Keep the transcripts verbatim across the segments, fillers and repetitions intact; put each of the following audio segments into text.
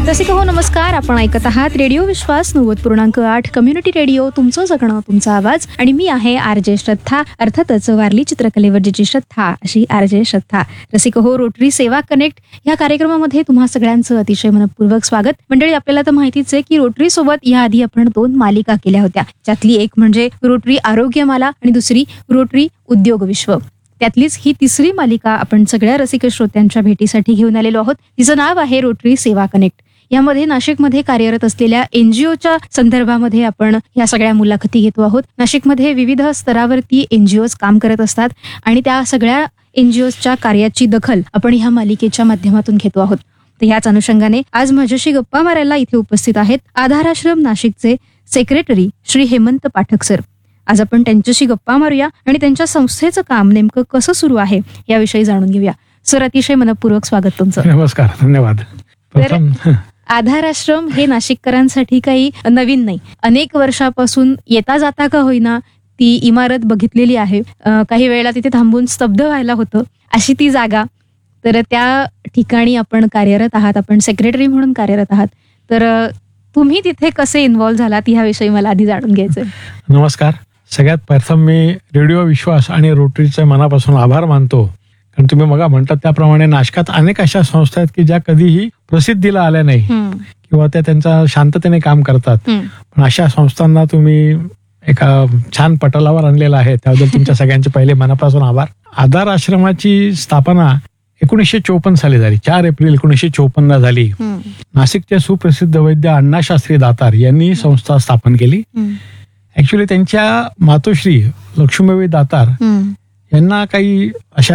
रसिक हो नमस्कार. आपण ऐकत आहात रेडिओ विश्वास नव्वद पूर्णांक आठ कम्युनिटी रेडिओ. तुमचं जगणं तुमचा आवाज. आणि मी आहे आर जे श्रद्धा. अर्थातच वारली चित्रकलेवर जिची श्रद्धा अशी आर जे श्रद्धा. रसिक हो रोटरी सेवा कनेक्ट या कार्यक्रमामध्ये तुम्हा सगळ्यांचं अतिशय मनपूर्वक स्वागत. मंडळी, आपल्याला तर माहितीच आहे की रोटरी सोबत याआधी आपण दोन मालिका केल्या होत्या. त्यातली एक म्हणजे रोटरी आरोग्यमाला आणि दुसरी रोटरी उद्योग विश्व. त्यातलीच ही तिसरी मालिका आपण सगळ्या रसिक श्रोत्यांच्या भेटीसाठी घेऊन आलेलो आहोत. तिचं नाव आहे रोटरी सेवा कनेक्ट. यामध्ये नाशिकमध्ये कार्यरत असलेल्या एनजीओच्या संदर्भामध्ये आपण या सगळ्या मुलाखती घेतो आहोत. नाशिकमध्ये विविध स्तरावरती एनजीओज काम करत असतात आणि त्या सगळ्या एनजीओच्या कार्याची दखल आपण ह्या मालिकेच्या माध्यमातून घेतो आहोत. तर ह्याच अनुषंगाने आज माझ्याशी गप्पा मारायला इथे उपस्थित आहेत आधार आश्रम नाशिकचे सेक्रेटरी श्री हेमंत पाठक सर. आज आपण त्यांच्याशी गप्पा मारूया आणि त्यांच्या संस्थेचं काम नेमकं कसं सुरू आहे याविषयी जाणून घेऊया. सर, अतिशय मनपूर्वक स्वागत तुमचं. नमस्कार, धन्यवाद. तर आधार आश्रम हे नाशिककरांसाठी काही नवीन नाही. अनेक वर्षापासून येता जाता का होईना ती इमारत बघितलेली आहे. काही वेळेला तिथे थांबून स्तब्ध व्हायला होतं अशी ती जागा. तर त्या ठिकाणी आपण कार्यरत आहात, आपण सेक्रेटरी म्हणून कार्यरत आहात. तर तुम्ही तिथे कसे इन्व्हॉल्व्ह झालात ह्याविषयी मला आधी जाणून घ्यायचंय. नमस्कार. सगळ्यात प्रथम मी रेडिओ विश्वास आणि रोटरीचे मनापासून आभार मानतो. कारण तुम्ही मग म्हणतात त्याप्रमाणे नाशकात अनेक अशा संस्था आहेत की ज्या कधीही प्रसिद्धीला आल्या नाही किंवा त्या त्यांचा शांततेने काम करतात. पण अशा संस्थांना तुम्ही एका छान पटलावर आणलेला आहे, त्याबद्दल तुमच्या सगळ्यांचे पहिले मनापासून आभार. आधार आश्रमाची स्थापना एकोणीसशे चोपन्न साली झाली. चार एप्रिल एकोणीसशे चोपन्न झाली. नाशिकचे सुप्रसिद्ध वैद्य अण्णाशास्त्री दातार यांनी संस्था स्थापन केली. ऍक्च्युली त्यांच्या मातोश्री लक्ष्मीबाई दातार यांना काही अशा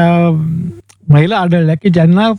महिला आढळल्या की ज्यांना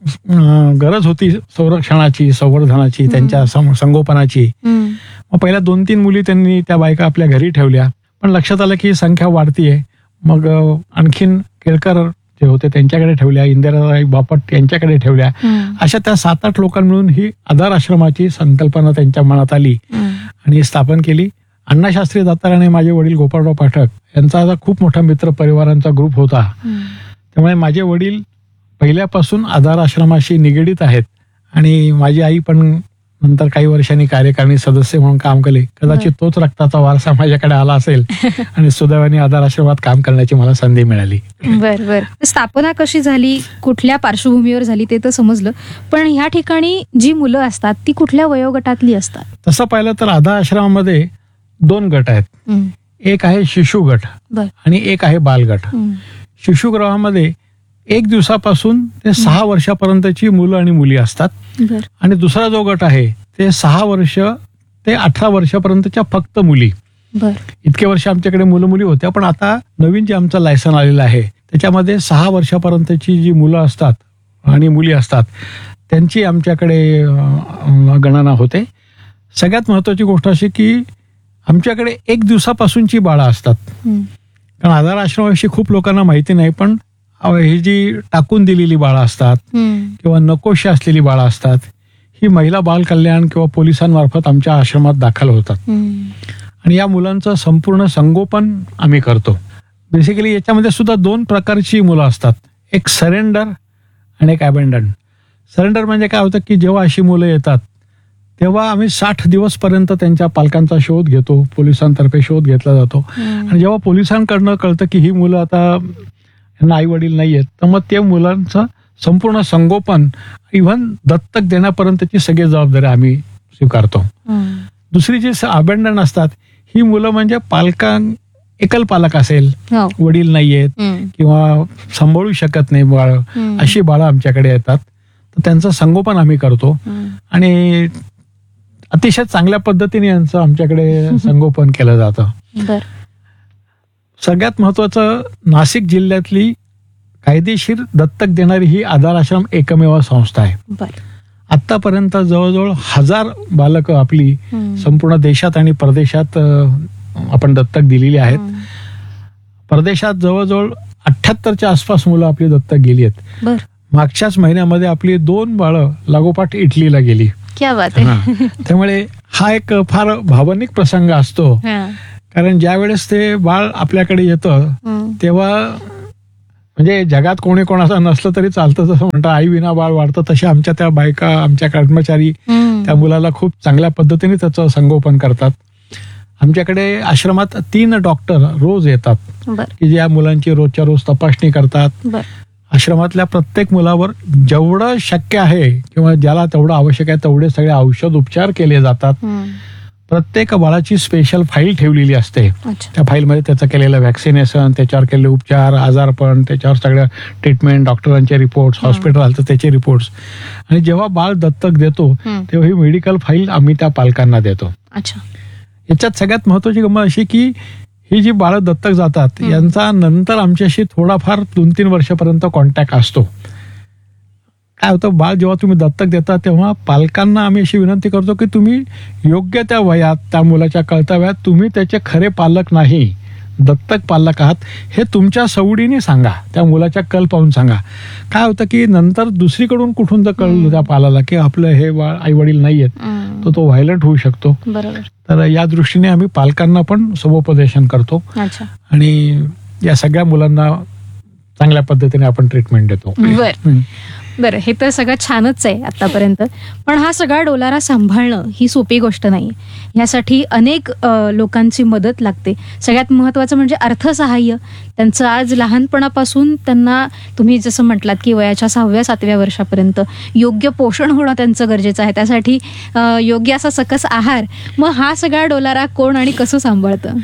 गरज होती संरक्षणाची, संवर्धनाची, त्यांच्या संगोपनाची. मग पहिल्या दोन तीन मुली त्यांनी त्या बायका आपल्या घरी ठेवल्या. पण लक्षात आलं की संख्या वाढतीये. मग आणखीन केळकर जे होते त्यांच्याकडे ठेवल्या, इंदिराबाई बापट यांच्याकडे ठेवल्या. अशा त्या सात आठ लोकांना मिळून ही आधार आश्रमाची संकल्पना त्यांच्या मनात आली आणि स्थापन केली. अण्णाशास्त्री दातार आणि माझे वडील गोपाळराव पाठक यांचा आता खूप मोठा मित्र परिवारांचा ग्रुप होता. त्यामुळे माझे वडील पहिल्यापासून आधार आश्रमाशी निगडीत आहेत आणि माझी आई पण नंतर काही वर्षांनी कार्यकारिणी सदस्य म्हणून काम केले. कदाचित तोच रक्ताचा वारसा माझ्याकडे आला असेल आणि सुदैवाने आधार आश्रमात काम करण्याची मला संधी मिळाली. बर बर स्थापना कशी झाली, कुठल्या पार्श्वभूमीवर झाली ते तर समजलं. पण ह्या ठिकाणी जी मुलं असतात ती कुठल्या वयोगटातली असतात? तसं पाहिलं तर आधार आश्रमामध्ये दोन गट आहेत. एक आहे शिशु गट आणि एक आहे बालगट. शिशुगृहामध्ये एक दिवसापासून ते सहा वर्षापर्यंतची मुलं आणि मुली असतात. आणि दुसरा जो गट आहे ते सहा वर्ष ते अठरा वर्षापर्यंतच्या फक्त मुली. इतके वर्ष आमच्याकडे मुलं मुली होत्या, पण आता नवीन जे आमचं लायसन आलेलं आहे त्याच्यामध्ये सहा वर्षापर्यंतची जी मुलं असतात आणि मुली असतात त्यांची आमच्याकडे गणना होते. सगळ्यात महत्वाची गोष्ट अशी की आमच्याकडे एक दिवसापासूनची बाळं असतात. कारण आधार आश्रमाविषयी खूप लोकांना माहिती नाही, पण ही जी टाकून दिलेली बाळं असतात किंवा नकोशी असलेली बाळं असतात ही महिला बाल कल्याण किंवा पोलिसांमार्फत आमच्या आश्रमात दाखल होतात आणि या मुलांचं संपूर्ण संगोपन आम्ही करतो. बेसिकली याच्यामध्ये सुद्धा दोन प्रकारची मुलं असतात, एक सरेंडर आणि एक अबेंडन. सरेंडर म्हणजे काय होतं की जेव्हा अशी मुलं येतात तेव्हा आम्ही साठ दिवस पर्यंत त्यांच्या पालकांचा शोध घेतो, पोलिसांतर्फे शोध घेतला जातो. आणि जेव्हा पोलिसांकडनं कळतं की ही मुलं आता यांना आई वडील नाहीयेत, तर मग त्या मुलांचं संपूर्ण संगोपन इव्हन दत्तक देण्यापर्यंतची सगळी जबाबदारी आम्ही स्वीकारतो. दुसरी जी अबेंडन असतात ही मुलं म्हणजे पालकां एकल पालक असेल, वडील नाहीयेत किंवा सांभाळू शकत नाही बाळ, अशी बाळं आमच्याकडे येतात. तर त्यांचं संगोपन आम्ही करतो आणि अतिशय चांगल्या पद्धतीने यांचं आमच्याकडे संगोपन केलं जातं. सगळ्यात महत्वाचं, नाशिक जिल्ह्यातली कायदेशीर दत्तक देणारी ही आधार आश्रम एकमेव संस्था आहे. आतापर्यंत जवळजवळ हजार बालक आपली संपूर्ण देशात आणि परदेशात आपण दत्तक दिलेली आहेत. परदेशात जवळजवळ अठ्ठ्याहत्तरच्या आसपास मुलं आपली दत्तक गेली आहेत. मागच्याच महिन्यामध्ये आपली दोन बाळं लागोपाठ इटलीला गेली. क्या बात आहे. त्यामुळे हा एक फार भावनिक प्रसंग असतो. कारण ज्या वेळेस ते बाळ आपल्याकडे येतं तेव्हा म्हणजे जगात कोणी कोणाचं नसलं तरी चालतं, जसं म्हणतात आई विना बाळ वाढतं, तसे आमच्या त्या बायका, आमच्या कर्मचारी त्या मुलाला खूप चांगल्या पद्धतीने त्याचं संगोपन करतात. आमच्याकडे आश्रमात तीन डॉक्टर रोज येतात की जे या मुलांची रोजच्या रोज तपासणी करतात. आश्रमातल्या प्रत्येक मुलावर जेवढं शक्य आहे किंवा ज्याला तेवढं आवश्यक आहे तेवढे सगळे औषध उपचार केले जातात. प्रत्येक बाळाची स्पेशल फाईल ठेवलेली असते. त्या फाईलमध्ये त्याचं केलेलं व्हॅक्सिनेशन, त्याच्यावर केलेले उपचार, आजारपण, त्याच्यावर सगळ्या ट्रीटमेंट, डॉक्टरांचे रिपोर्ट्स, हॉस्पिटल आलं तर त्याचे रिपोर्ट्स. आणि जेव्हा बाळ दत्तक देतो तेव्हा ही मेडिकल फाईल आम्ही त्या पालकांना देतो. याच्यात सगळ्यात महत्वाची गंमत अशी की ही जी बाळं दत्तक जातात यांचा नंतर आमच्याशी थोडाफार दोन तीन वर्षापर्यंत कॉन्टॅक्ट असतो. काय होतं, बाळ जेव्हा तुम्ही दत्तक देता तेव्हा पालकांना आम्ही अशी विनंती करतो की तुम्ही योग्य त्या वयात त्या मुलाच्या कळत्या वयात तुम्ही त्याचे खरे पालक नाही, दत्तक पालक आहात हे तुमच्या सवडीने सांगा, त्या मुलाच्या कल पाहून सांगा. काय होतं की नंतर दुसरीकडून कुठून तर कळलं त्या पालाला की आपलं हे बाळ आई वडील नाहीयेत, तर तो व्हायलंट होऊ शकतो. तर या दृष्टीने आम्ही पालकांना पण समुपदेशन करतो आणि या सगळ्या मुलांना चांगल्या पद्धतीने आपण ट्रीटमेंट देतो. बरं, हे तर सगळं छानच आहे आतापर्यंत, पण हा सगळा डोलारा सांभाळणं ही सोपी गोष्ट नाही. ह्यासाठी अनेक लोकांची मदत लागते. सगळ्यात महत्त्वाचं म्हणजे अर्थसहाय्य. त्यांचं आज लहानपणापासून त्यांना तुम्ही जसं म्हटलात की वयाच्या सहाव्या सातव्या वर्षापर्यंत योग्य पोषण होणं त्यांचं गरजेचं आहे. त्यासाठी योग्य असा सकस आहार. मग हा सगळा डोलारा कोण आणि कसं सांभाळतं?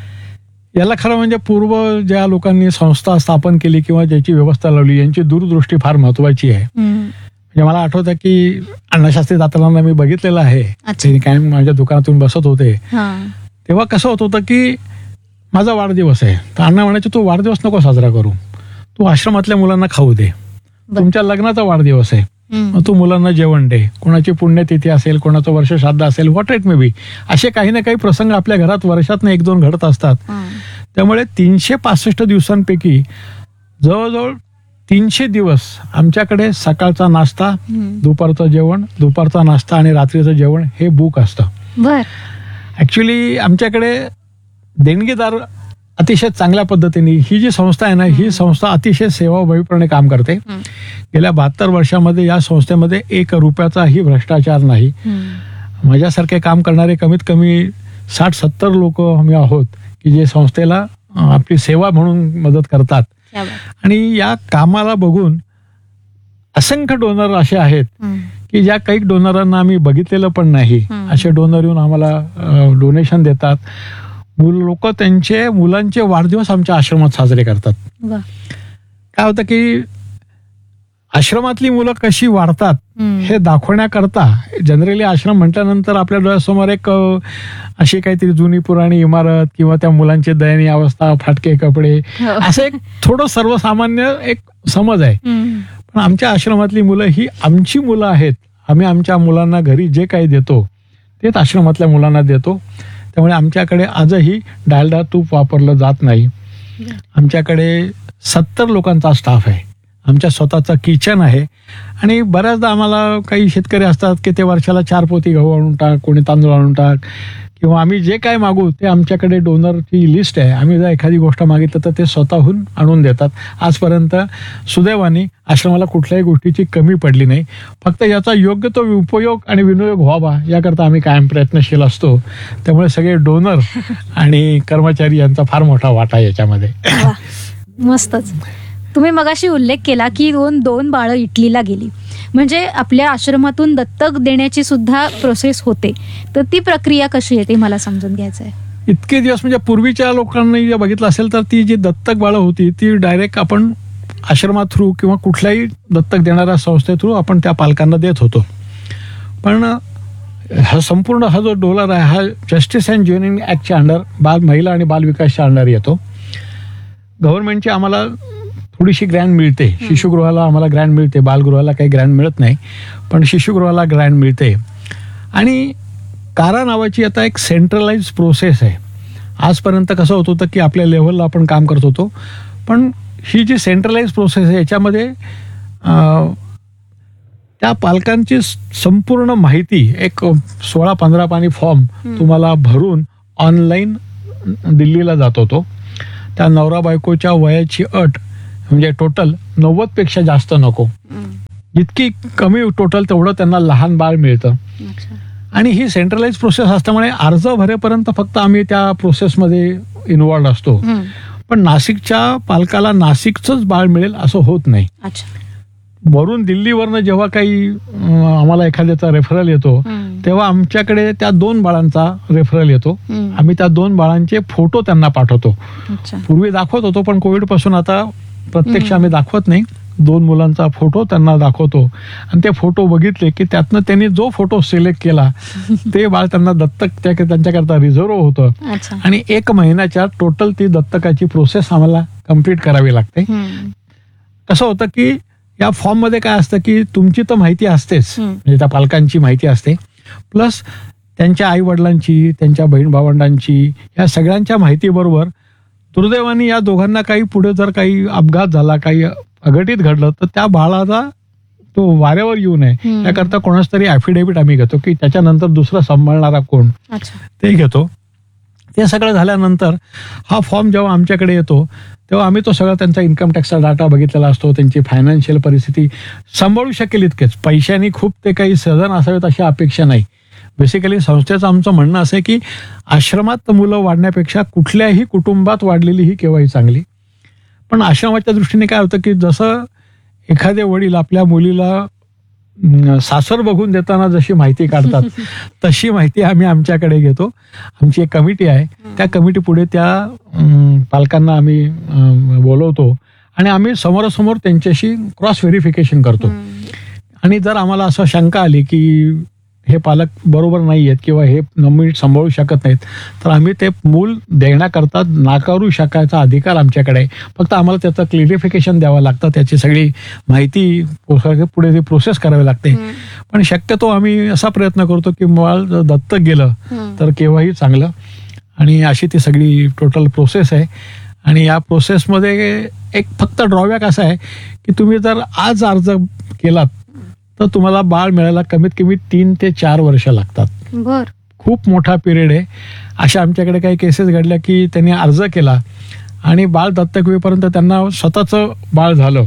याला खरं म्हणजे पूर्व ज्या लोकांनी संस्था स्थापन केली किंवा ज्याची व्यवस्था लावली यांची दूरदृष्टी फार महत्वाची आहे. म्हणजे मला आठवतं की अण्णाशास्त्री तात्यांना मी बघितलेलं आहे. ते काय माझ्या दुकानातून बसत होते तेव्हा कसं होत होतं की माझा वाढदिवस आहे तर अण्णा म्हणायचे तू वाढदिवस नको साजरा करू, तू आश्रमातल्या मुलांना खाऊ दे. तुमच्या लग्नाचा वाढदिवस आहे मग तू मुलांना जेवण दे. कोणाची पुण्यतिथी असेल, कोणाचं वर्ष श्राद्ध असेल, व्हॉट इट मे बी, असे काही ना काही प्रसंग आपल्या घरात वर्षात एक दोन घडत असतात. त्यामुळे तीनशे पासष्ट दिवसांपैकी जवळजवळ तीनशे दिवस आमच्याकडे सकाळचा नाश्ता, दुपारचं जेवण, दुपारचा नाश्ता आणि रात्रीचं जेवण हे बुक असतं. ऍक्च्युली आमच्याकडे देणगीदार अतिशय चांगल्या पद्धतीने, ही जी संस्था आहे ना ही संस्था अतिशय सेवाभावीपणे काम करते. गेल्या बहात्तर वर्षामध्ये या संस्थेमध्ये एक रुपयाचाही भ्रष्टाचार नाही. माझ्यासारखे काम करणारे कमीत कमी साठ सत्तर लोक आम्ही आहोत की जे संस्थेला आपली सेवा म्हणून मदत करतात. आणि या कामाला बघून असंख्य डोनर असे आहेत की ज्या काही डोनरांना आम्ही बघितलेलं पण नाही असे डोनर येऊन आम्हाला डोनेशन देतात. लोक त्यांचे मुलांचे वाढदिवस आमच्या आश्रमात साजरे करतात. काय होतं की आश्रमातली मुलं कशी वाढतात हे दाखवण्याकरता जनरली आश्रम म्हटल्यानंतर आपल्या डोळ्यासमोर एक अशी काहीतरी जुनी पुराणी इमारत किंवा त्या मुलांची दयनीय अवस्था, फाटके कपडे, असं एक थोडं सर्वसामान्य एक समज आहे. पण आमच्या आश्रमातली मुलं ही आमची मुलं आहेत. आम्ही आमच्या मुलांना घरी जे काही देतो तेच आश्रमातल्या मुलांना देतो. त्यामुळे आमच्याकडे आजही डालडा तूप वापरलं जात नाही. आमच्याकडे सत्तर लोकांचा स्टाफ आहे. आमच्या स्वतःचं किचन आहे. आणि बऱ्याचदा आम्हाला काही शेतकरी असतात की ते वर्षाला चार पोती गहू आणून टाक, कोणी तांदूळ आणून टाक, किंवा आम्ही जे काय मागू ते आमच्याकडे डोनरची लिस्ट आहे. आम्ही जर एखादी गोष्ट मागितलं तर ते स्वतःहून आणून देतात. आजपर्यंत सुदैवाने आश्रमाला कुठल्याही गोष्टीची कमी पडली नाही. फक्त याचा योग्य तो उपयोग आणि विनियोग व्हावा याकरता आम्ही कायम प्रयत्नशील असतो. त्यामुळे सगळे डोनर आणि कर्मचारी यांचा फार मोठा वाटा याच्यामध्ये. मस्तच. तुम्ही मगाशी उल्लेख केला की दोन दोन बाळं इटलीला गेली, म्हणजे आपल्या आश्रमातून दत्तक देण्याची सुद्धा प्रोसेस होते. तर ती प्रक्रिया कशी आहे ते मला समजून घ्यायचं आहे. इतके दिवस म्हणजे पूर्वीच्या लोकांनी जे बघितलं असेल तर ती जी दत्तक बाळं होती ती डायरेक्ट आपण आश्रमा थ्रू किंवा कुठल्याही दत्तक देणाऱ्या संस्थे थ्रू आपण त्या पालकांना देत होतो. पण हा संपूर्ण हा जो डोलार आहे हा जस्टिस अँड ज्युनियरिंग ऍक्टच्या अंडर, बाल महिला आणि बाल विकासच्या अंडर येतो. गव्हर्नमेंटची आम्हाला थोडीशी ग्रँड मिळते. शिशुगृहाला आम्हाला ग्रँड मिळते, बालगृहाला काही ग्रँड मिळत नाही, पण शिशुगृहाला ग्रँड मिळते. आणि कारा नावाची आता एक सेंट्रलाइज प्रोसेस आहे. आजपर्यंत कसं होत होतं की आपल्या लेव्हलला आपण काम करत होतो, पण ही जी सेंट्रलाइज प्रोसेस आहे याच्यामध्ये त्या पालकांची संपूर्ण माहिती एक सोळा पंधरा पानी फॉर्म तुम्हाला भरून ऑनलाईन दिल्लीला जातो. तो त्या नवरा बायकोच्या वयाची अट, म्हणजे टोटल नव्वद पेक्षा जास्त नको. जितकी कमी टोटल तेवढं त्यांना लहान बाळ मिळतं. आणि ही सेंट्रलाइज प्रोसेस असल्यामुळे अर्ज भरेपर्यंत फक्त आम्ही त्या प्रोसेसमध्ये इन्व्हॉल्ड असतो. पण नाशिकच्या पालकाला नाशिकचंच बाळ मिळेल असं होत नाही. वरून दिल्लीवरनं जेव्हा काही आम्हाला एखाद्याचा रेफरल येतो तेव्हा आमच्याकडे त्या दोन बाळांचा रेफरल येतो. आम्ही त्या दोन बाळांचे फोटो त्यांना पाठवतो. पूर्वी दाखवत होतो पण कोविड पासून आता प्रत्यक्ष आम्ही दाखवत नाही. दोन मुलांचा फोटो त्यांना दाखवतो आणि ते फोटो बघितले की त्यातनं त्यांनी जो फोटो सिलेक्ट केला ते बाळ त्यांना दत्तक त्यांच्याकरता रिझर्व होतं. आणि एक महिन्याच्या टोटल ती दत्तकाची प्रोसेस आम्हाला कम्प्लीट करावी लागते. कसं होतं की या फॉर्म मध्ये काय असतं की तुमची तर माहिती असतेच, म्हणजे त्या पालकांची माहिती असते, प्लस त्यांच्या आई वडिलांची, त्यांच्या बहीण भावंडांची, या सगळ्यांच्या माहिती बरोबर दुर्दैवाने या दोघांना काही पुढे जर काही अपघात झाला, काही अघटित घडलं तर त्या बाळाचा तो वाऱ्यावर येऊ नये त्याकरता कोणाच तरी ॲफिडेव्हिट आम्ही घेतो की त्याच्यानंतर दुसरा सांभाळणारा कोण ते घेतो. ते सगळं झाल्यानंतर हा फॉर्म जेव्हा आमच्याकडे येतो तेव्हा आम्ही तो सगळा त्यांचा इन्कम टॅक्सचा डाटा बघितलेला असतो. त्यांची फायनान्शियल परिस्थिती सांभाळू शकेल इतकेच, पैशानी खूप ते काही सधन असावेत अशी अपेक्षा नाही. बेसिकली संस्थेचं आमचं म्हणणं असं आहे की आश्रमात मुलं वाढण्यापेक्षा कुठल्याही कुटुंबात वाढलेली ही केव्हाही चांगली. पण आश्रमाच्या दृष्टीने काय होतं की जसं एखादे वडील आपल्या मुलीला सासर बघून देताना जशी माहिती काढतात तशी माहिती आम्ही आमच्याकडे घेतो. आमची एक कमिटी आहे, त्या कमिटी पुढे त्या पालकांना आम्ही बोलवतो आणि आम्ही समोरासमोर त्यांच्याशी क्रॉस व्हेरिफिकेशन करतो. आणि जर आम्हाला असं शंका आली की हे पालक बरोबर नाही आहेत किंवा हे नीट सांभाळू शकत नाहीत तर आम्ही ते मूल देण्याकरता नाकारू शकायचा अधिकार आमच्याकडे आहे. फक्त आम्हाला त्याचं क्लिअरिफिकेशन द्यावं लागतं, त्याची सगळी माहिती पुढे प्रोसेस करावी लागते. पण शक्यतो आम्ही असा प्रयत्न करतो की बाळ दत्तक गेलं तर केव्हाही चांगलं. आणि अशी ती सगळी टोटल प्रोसेस आहे. आणि या प्रोसेसमध्ये एक फक्त ड्रॉबॅक असा आहे की तुम्ही जर आज अर्ज केलात तर तुम्हाला बाळ मिळायला कमीत कमी तीन ते चार वर्ष लागतात. बर, खूप मोठा पिरियड आहे. अशा आमच्याकडे काही केसेस घडल्या की त्यांनी अर्ज केला आणि बाळ दत्तक होईपर्यंत त्यांना स्वतःचं बाळ झालं.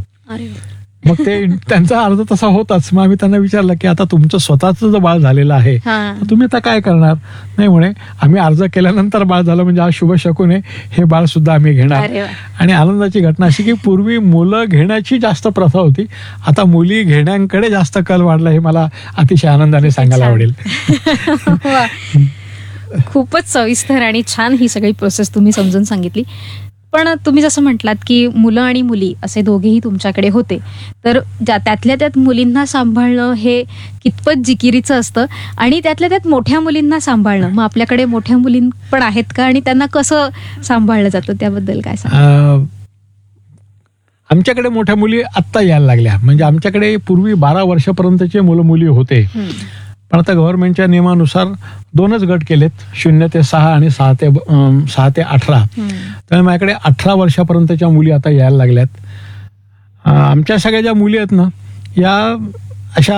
मग ते त्यांचा अर्ज तसा होताच. मग आम्ही त्यांना विचारलं की आता तुमचं स्वतःचं जर बाळ झालेलं आहे तुम्ही आता काय करणार. नाही म्हणे आम्ही अर्ज केल्यानंतर बाळ झालं म्हणजे आज शुभ शकून आहे, हे बाळ सुद्धा आम्ही घेणार. आणि आनंदाची घटना अशी की पूर्वी मुलं घेण्याची जास्त प्रथा होती, आता मुली घेण्याकडे जास्त कल वाढला, हे मला अतिशय आनंदाने सांगायला आवडेल. खूपच सविस्तर आणि छान ही सगळी प्रोसेस तुम्ही समजून सांगितली. पण तुम्ही जसं म्हटलात की मुलं आणि मुली असे दोघेही तुमच्याकडे होते, तर ज्या त्यातल्या त्यात मुलींना सांभाळणं हे कितपत जिकिरीचं असतं आणि त्यातल्या त्यात मोठ्या मुलींना सांभाळणं, मग आपल्याकडे मोठ्या मुली पण आहेत का आणि त्यांना कसं सांभाळलं जातं त्याबद्दल काय सांगा. आमच्याकडे मोठ्या मुली आत्ता यायला लागल्या. म्हणजे आमच्याकडे पूर्वी बारा वर्षापर्यंतचे मुलं मुली होते, पण आता गव्हर्नमेंटच्या नियमानुसार दोनच गट केलेत, शून्य ते सहा आणि सहा ते सहा ते अठरा. त्यामुळे माझ्याकडे अठरा वर्षापर्यंतच्या मुली आता यायला लागल्यात. आमच्या सगळ्या ज्या मुली आहेत ना या अशा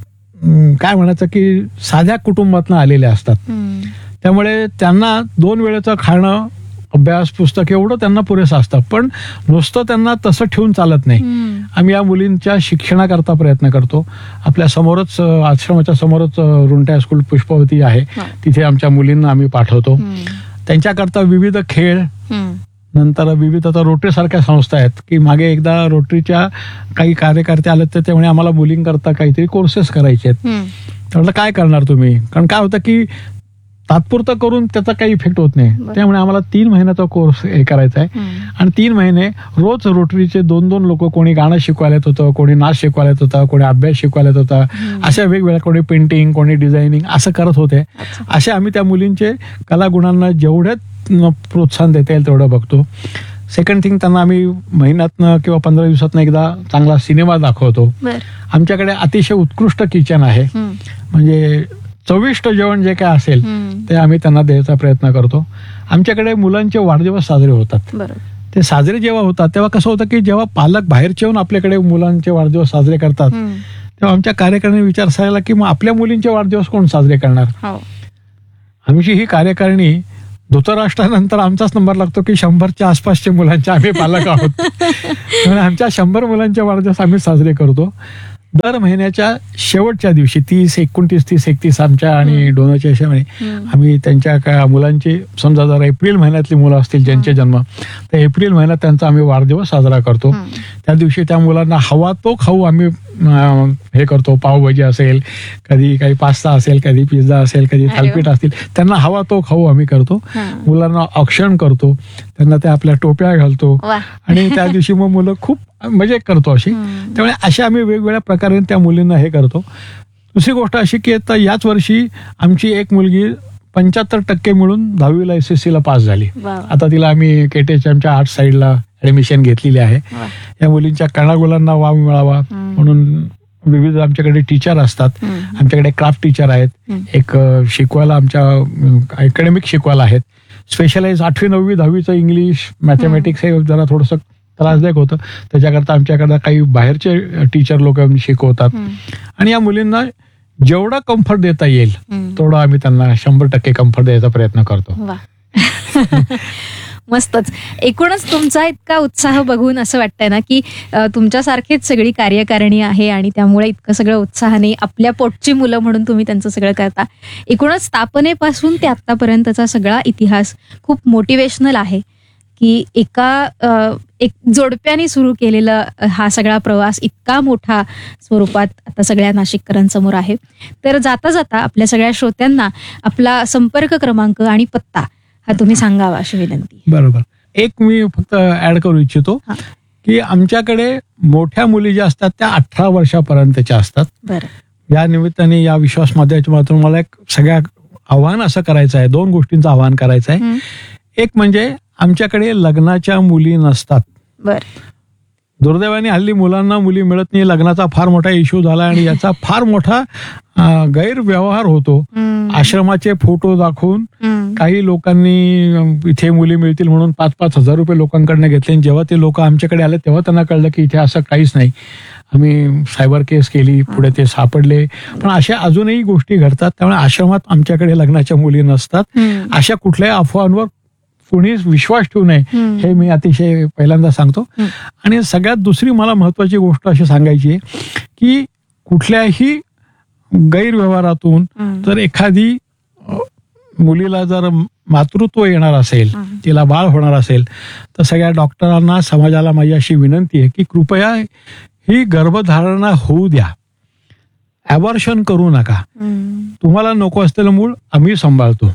काय म्हणायचं की साध्या कुटुंबातनं आलेल्या असतात. त्यामुळे त्यांना दोन वेळेचं खाणं, अभ्यास, पुस्तक एवढं त्यांना पुरेसं असतं. पण नुसतं त्यांना तसं ठेवून चालत नाही. आम्ही या मुलींच्या शिक्षणाकरता प्रयत्न करतो. आपल्या समोरच आश्रमाच्या समोरच रुंटा स्कूल पुष्पवती आहे, तिथे आमच्या मुलींना आम्ही पाठवतो. त्यांच्याकरता विविध खेळ, नंतर विविध आता रोटरी सारख्या संस्था आहेत की मागे एकदा रोटरीच्या काही कार्यकर्ते आले तर त्यामुळे आम्हाला मुलींकरता काहीतरी कोर्सेस करायचे आहेत. म्हटलं काय करणार तुम्ही, कारण काय होतं की तात्पुरतं करून त्याचा काही इफेक्ट होत नाही. त्यामुळे आम्हाला तीन महिन्याचा कोर्स हे करायचा आहे आणि तीन महिने रोज रोटरीचे दोन दोन लोक, कोणी गाणं शिकवायला येत होतं, कोणी नाच शिकवायला येत होता, कोणी अभ्यास शिकवायला येत होता, अशा वेगवेगळ्या, कोणी पेंटिंग, कोणी डिझायनिंग असं करत होते. असे आम्ही त्या मुलींचे कलागुणांना जेवढ्यात प्रोत्साहन देता येईल तेवढं बघतो. सेकंड थिंग, त्यांना आम्ही महिन्यातनं किंवा पंधरा दिवसातनं एकदा चांगला सिनेमा दाखवतो. आमच्याकडे अतिशय उत्कृष्ट किचन आहे, म्हणजे चविष्ट जेवण जे काय असेल ते आम्ही त्यांना द्यायचा प्रयत्न करतो. आमच्याकडे मुलांचे वाढदिवस साजरे होतात. ते साजरे जेव्हा होतात तेव्हा कसं होतं की जेव्हा पालक बाहेरचे येऊन आपल्याकडे मुलांचे वाढदिवस साजरे करतात तेव्हा आमच्या कार्यकारिणी विचार सांगायला की मग आपल्या मुलींचे वाढदिवस कोण साजरे करणार. आमची ही कार्यकारिणी धृतराष्ट्रानंतर आमचाच नंबर लागतो की शंभरच्या आसपासच्या मुलांचे आम्ही पालक आहोत. आणि आमच्या शंभर मुलांचे वाढदिवस आम्ही साजरे करतो. दर महिन्याच्या शेवटच्या दिवशी तीस एकोणतीस तीस एकतीस आमच्या आणि डोनरच्या हिशोबाने आम्ही त्यांच्या का मुलांची, समजा जर एप्रिल महिन्यातली मुलं असतील ज्यांचे जन्म, तर एप्रिल महिन्यात त्यांचा आम्ही वाढदिवस साजरा करतो. त्या दिवशी त्या मुलांना हवा तो खाऊ आम्ही हे करतो. पावभाजी असेल, कधी काही पास्ता असेल, कधी पिझ्झा असेल, कधी थालपीठ असतील, त्यांना हवा तो खाऊ आम्ही करतो. मुलांना औक्षण करतो, त्यांना त्या आपल्या टोप्या घालतो आणि त्या दिवशी मग मुलं खूप मजा करतो अशी. त्यामुळे अशा आम्ही वेगवेगळ्या प्रकारे त्या मुलींना हे करतो. दुसरी गोष्ट अशी की आता याच वर्षी आमची एक मुलगी पंच्याहत्तर टक्के मिळून दहावीला एस एस सी ला पास झाली. आता तिला आम्ही केटीएचएमच्या आर्ट साईडला ऍडमिशन घेतलेली आहे. या मुलींच्या कणागुलांना वाव मिळावा म्हणून विविध आमच्याकडे टीचर असतात. आमच्याकडे क्राफ्ट टीचर आहेत, एक शिकवायला आमच्या अकॅडमिक शिकवायला आहेत, स्पेशलाइज आठवी नववी दहावीचं इंग्लिश मॅथमॅटिक्स हे जरा थोडंसं त्रासदायक होतं. त्याच्याकरता आमच्याकडे काही बाहेरचे टीचर लोक शिकवतात. आणि या मुलींना जेवढा कम्फर्ट देता येईल तेवढा आम्ही त्यांना शंभर टक्के कम्फर्ट द्यायचा प्रयत्न करतो. मस्तच. एकूणच तुमचा इतका उत्साह बघून असं वाटतंय ना की तुमच्यासारखीच सगळी कार्यकारिणी आहे आणि त्यामुळे इतकं सगळं उत्साहाने आपल्या पोटची मुलं म्हणून तुम्ही त्यांचं सगळं करता. एकूणच स्थापनेपासून ते आतापर्यंतचा सगळा इतिहास खूप मोटिवेशनल आहे की एका एक जोडप्याने सुरू केलेला हा सगळा प्रवास इतका मोठा स्वरूपात आता सगळ्या नाशिककरांसमोर आहे. तर जाता जाता आपल्या सगळ्या श्रोत्यांना आपला संपर्क क्रमांक आणि पत्ता हा तुम्ही सांगावा अशी विनंती. बरोबर. एक मी फक्त ऍड करू इच्छितो की आमच्याकडे मोठ्या मुली ज्या असतात त्या अठरा वर्षापर्यंतच्या असतात. बरं. या निमित्ताने या विश्वास माध्यमातून मला एक सगळ्या आव्हान असं करायचं आहे, दोन गोष्टींचं आव्हान करायचं आहे. एक म्हणजे आमच्याकडे लग्नाच्या मुली नसतात. बर. दुर्दैवाने हल्ली मुलांना मुली मिळत नाही, लग्नाचा फार मोठा इश्यू झाला आणि याचा फार मोठा गैरव्यवहार होतो. आश्रमाचे फोटो दाखवून काही लोकांनी इथे मुली मिळतील म्हणून पाच पाच हजार रुपये लोकांकडनं घेतले. जेव्हा ते लोक आमच्याकडे आले तेव्हा त्यांना कळलं की इथे असं काहीच नाही. आम्ही सायबर केस केली, पुढे ते सापडले. पण अशा अजूनही गोष्टी घडतात. त्यामुळे आश्रमात आमच्याकडे लग्नाच्या मुली नसतात. अशा कुठल्याही अफवांवर कुणीच विश्वास ठेवू नये हे मी अतिशय पहिल्यांदा सांगतो. आणि सगळ्यात दुसरी मला महत्वाची गोष्ट अशी सांगायची आहे की कुठल्याही गैरव्यवहारातून जर एखादी मुलीला जर मातृत्व येणार असेल, तिला बाळ होणार असेल, तर सगळ्या डॉक्टरांना, समाजाला माझी अशी विनंती आहे की कृपया ही गर्भधारणा होऊ द्या, ॲबॉर्शन करू नका. तुम्हाला नको असलेलं मूळ आम्ही सांभाळतो.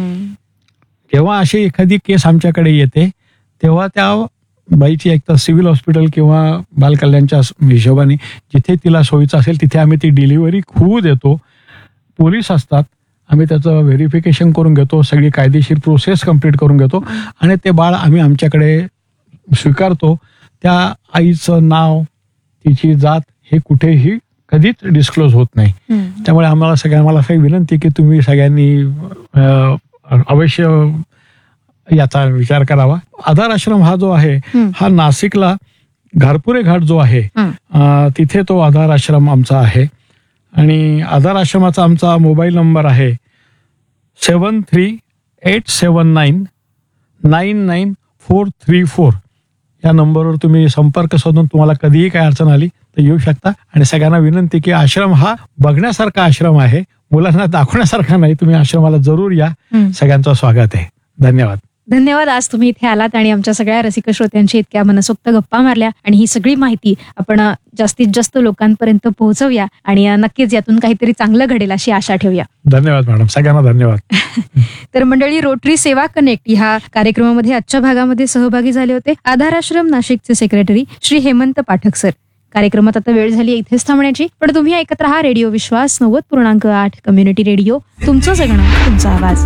जेव्हा अशी एखादी केस आमच्याकडे येते तेव्हा त्या बाईची एकतर सिव्हिल हॉस्पिटल किंवा बालकल्याणच्या हिशोबाने जिथे तिला सोयीचं असेल तिथे आम्ही ती डिलिव्हरी होऊ देतो. पोलीस असतात, आम्ही त्याचं व्हेरिफिकेशन करून घेतो, सगळी कायदेशीर प्रोसेस कंप्लीट करून घेतो आणि ते बाळ आम्ही आमच्याकडे स्वीकारतो. त्या आईचं नाव, तिची जात हे कुठेही कधीच डिस्क्लोज होत नाही. त्यामुळे आम्हाला सगळ्यांना मला काही विनंती की तुम्ही सगळ्यांनी अवश्य याचा विचार करावा. आधार आश्रम हा जो आहे हा नाशिकला घारपुरे घाट जो आहे तिथे तो आधार आश्रम आमचा आहे. आणि आधार आश्रमाचा आमचा मोबाईल नंबर आहे सेवन थ्री एट सेवन nine nine nine four three four. या नंबरवर तुम्ही संपर्क साधून तुम्हाला कधीही काय अडचण आली तर येऊ शकता. आणि सगळ्यांना विनंती की आश्रम हा बघण्यासारखा आश्रम आहे, मुलांना दाखवण्यासारखा नाही. तुम्ही आश्रमाला जरूर या. सगळ्यांचं स्वागत आहे. धन्यवाद. धन्यवाद. आज तुम्ही इथे आलात आणि आमच्या सगळ्या रसिक श्रोत्यांशी इतक्या मनसोक्त गप्पा मारल्या आणि ही सगळी माहिती आपण जास्तीत जास्त लोकांपर्यंत पोहोचवूया आणि नक्कीच यातून काहीतरी चांगलं घडेल अशी आशा ठेवूया. धन्यवाद मॅडम, सगळ्यांना धन्यवाद. तर मंडळी, रोटरी सेवा कनेक्ट ह्या कार्यक्रमामध्ये आजच्या भागामध्ये सहभागी झाले होते आधार आश्रम नाशिकचे सेक्रेटरी श्री हेमंत पाठक सर. कार्यक्रमात आता वेळ झाली इथेच थांबण्याची, पण तुम्ही ऐकत राहा रेडिओ विश्वास नव्वद पूर्णांक आठ कम्युनिटी रेडिओ, तुमचं जगणं तुमचा आवाज.